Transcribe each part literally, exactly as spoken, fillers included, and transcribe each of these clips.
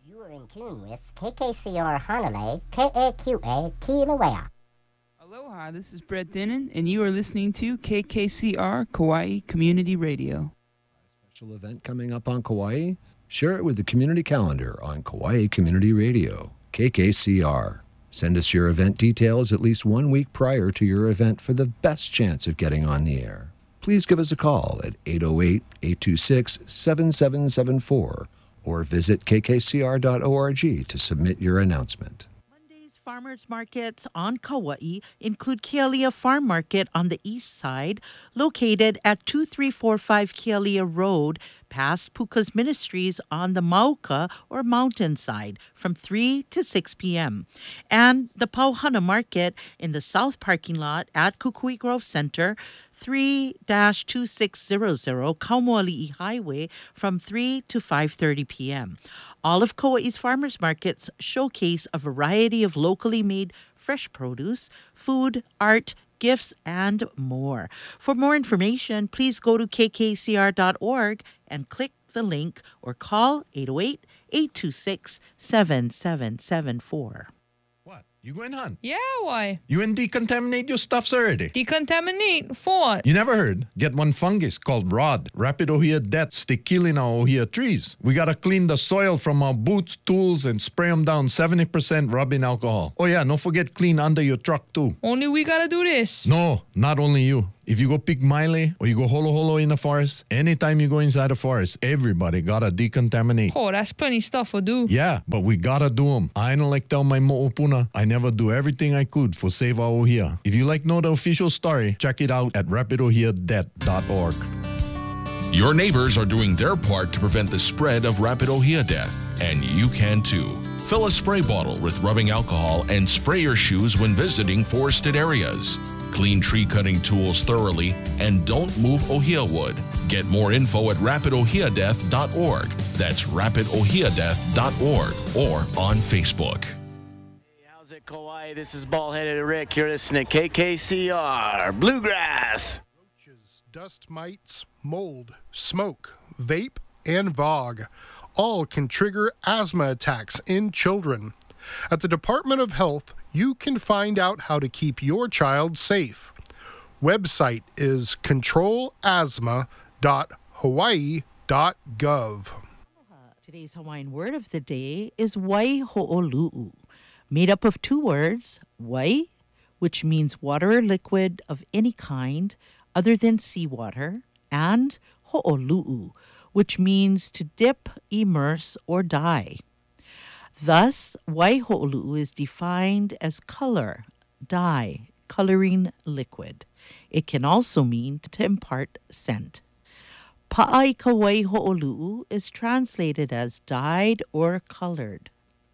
You are in tune with K K C R Hanalei, K A Q A, Kilauea. Aloha, this is Brett Denon, and you are listening to K K C R Kauai Community Radio. Special event coming up on Kauai? Share it with the community calendar on Kauai Community Radio, K K C R. Send us your event details at least one week prior to your event for the best chance of getting on the air. Please give us a call at eight oh eight, eight two six, seven seven seven four or visit k k c r dot org to submit your announcement. Monday's farmers markets on Kauai include Kealia Farm Market on the east side, located at two three four five Kealia Road, past Puka's Ministries on the Mauka or mountain side from three to six p.m. And the Pauhana Market in the south parking lot at Kukui Grove Center, three two six zero zero Kaumoali'i Highway from three to five thirty p.m. All of Kauai's farmers markets showcase a variety of locally made fresh produce, food, art, gifts, and more. For more information, please go to k k c r dot org and click the link or call eight oh eight, eight two six, seven seven seven four. What? You going hunt? Yeah, why? You and decontaminate your stuffs already? Decontaminate? For what? You never heard? Get one fungus called rod. Rapid ohia death stick killing our ohia trees. We gotta clean the soil from our boots, tools, and spray them down seventy percent rubbing alcohol. Oh yeah, don't forget clean under your truck too. Only we gotta do this. No, not only you. If you go pick Maile or you go holo holo in the forest, anytime you go inside the forest, everybody gotta decontaminate. Oh, that's plenty stuff to do. Yeah, but we gotta do them. I don't like tell my mo'opuna, I never do everything I could for save our ohia. If you like know the official story, check it out at rapid ohia death dot org. Your neighbors are doing their part to prevent the spread of rapid ohia death, and you can too. Fill a spray bottle with rubbing alcohol and spray your shoes when visiting forested areas. Clean tree cutting tools thoroughly and don't move ohia wood. Get more info at rapid ohia death dot org. That's rapid ohia death dot org or on Facebook. Hey, how's it, Kauai? This is Bald-Headed Rick. You're listening to K K C R Bluegrass. Roaches, dust mites, mold, smoke, vape, and VOG all can trigger asthma attacks in children. At the Department of Health, you can find out how to keep your child safe. Website is control asthma dot hawaii dot gov. Today's Hawaiian word of the day is waiho'olu'u, made up of two words, wai, which means water or liquid of any kind other than seawater, and ho'olu'u, which means to dip, immerse, or dye. Thus, waiho'olu'u is defined as color, dye, coloring liquid. It can also mean to impart scent. Pa'aika waiho'olu'u is translated as dyed or colored.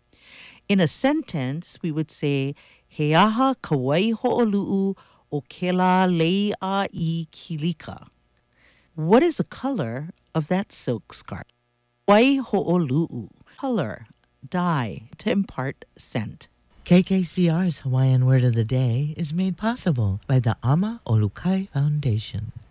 In a sentence, we would say, He aha ka waiho'olu'u o kela leia I kilika. What is the color of that silk scarf? Waiho'olu'u, color, dye, to impart scent. K K C R's Hawaiian Word of the Day is made possible by the Ama Olukai Foundation.